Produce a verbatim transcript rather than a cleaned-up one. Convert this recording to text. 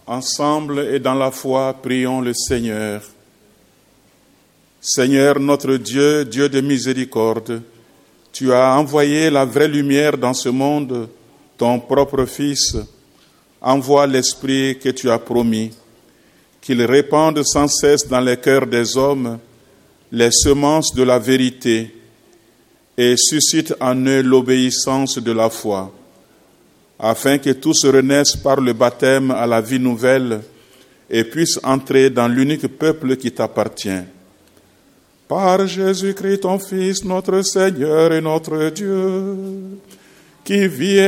Ensemble et dans la foi, prions le Seigneur. Seigneur notre Dieu, Dieu de miséricorde, tu as envoyé la vraie lumière dans ce monde, ton propre Fils. Envoie l'Esprit que tu as promis, qu'il répande sans cesse dans les cœurs des hommes les semences de la vérité et suscite en eux l'obéissance de la foi, afin que tous renaissent par le baptême à la vie nouvelle et puissent entrer dans l'unique peuple qui t'appartient. Par Jésus-Christ, ton Fils, notre Seigneur et notre Dieu, qui vit